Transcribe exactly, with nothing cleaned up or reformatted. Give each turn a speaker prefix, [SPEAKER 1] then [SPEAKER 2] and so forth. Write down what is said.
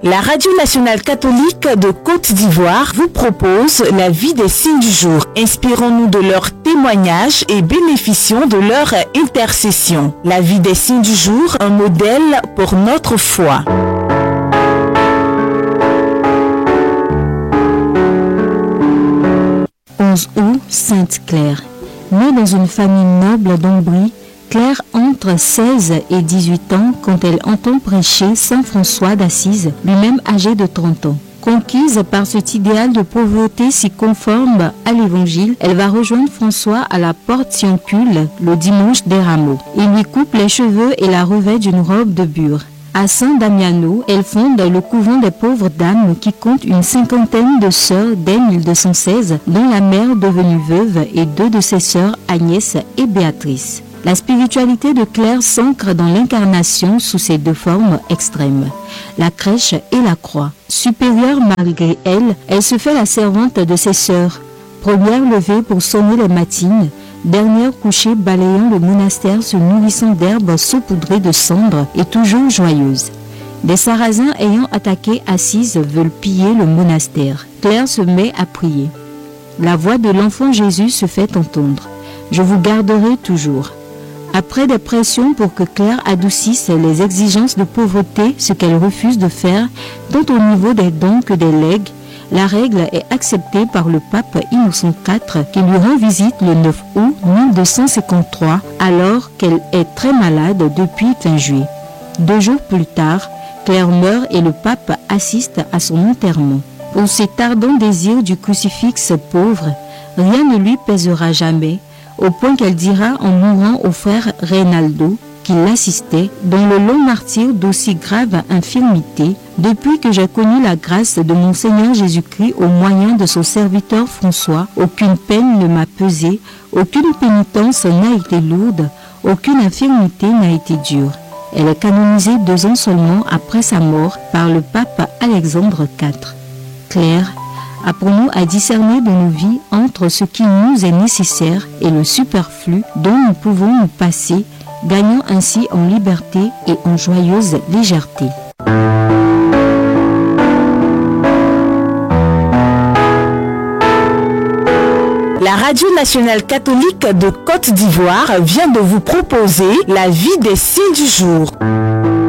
[SPEAKER 1] La Radio nationale catholique de Côte d'Ivoire vous propose la vie des signes du jour. Inspirons-nous de leurs témoignages et bénéficions de leur intercession. La vie des signes du jour, un modèle pour notre foi.
[SPEAKER 2] onze août, Sainte Claire. Née dans une famille noble d'Ombrie, Claire entre seize et dix-huit ans quand elle entend prêcher Saint François d'Assise, lui-même âgé de trente ans. Conquise par cet idéal de pauvreté si conforme à l'évangile, elle va rejoindre François à la porte Siancule le dimanche des Rameaux. Il lui coupe les cheveux et la revêt d'une robe de bure. À Saint-Damiano, elle fonde le couvent des pauvres dames qui compte une cinquantaine de sœurs dès mille deux cent seize, dont la mère devenue veuve et deux de ses sœurs, Agnès et Béatrice. La spiritualité de Claire s'ancre dans l'incarnation sous ses deux formes extrêmes, la crèche et la croix. Supérieure malgré elle, elle se fait la servante de ses sœurs. Première levée pour sonner les matines, dernière couchée balayant le monastère se nourrissant d'herbes saupoudrées de cendres et toujours joyeuse. Des Sarrasins ayant attaqué Assise veulent piller le monastère. Claire se met à prier. La voix de l'enfant Jésus se fait entendre. Je vous garderai toujours. Après des pressions pour que Claire adoucisse les exigences de pauvreté, ce qu'elle refuse de faire, tant au niveau des dons que des legs, la règle est acceptée par le pape Innocent quatre qui lui rend visite le neuf août mille deux cent cinquante-trois alors qu'elle est très malade depuis fin juillet. Deux jours plus tard, Claire meurt et le pape assiste à son enterrement. Pour ses ardents désirs du crucifix pauvre, rien ne lui pèsera jamais, au point qu'elle dira en mourant au frère Reynaldo, qui l'assistait, dans le long martyre d'aussi grave infirmité, depuis que j'ai connu la grâce de mon Seigneur Jésus-Christ au moyen de son serviteur François, aucune peine ne m'a pesé, aucune pénitence n'a été lourde, aucune infirmité n'a été dure. Elle est canonisée deux ans seulement après sa mort par le pape Alexandre quatre. Claire, apprenons à discerner dans nos vies entre ce qui nous est nécessaire et le superflu dont nous pouvons nous passer, gagnant ainsi en liberté et en joyeuse légèreté.
[SPEAKER 1] La Radio nationale catholique de Côte d'Ivoire vient de vous proposer la vie des signes du jour.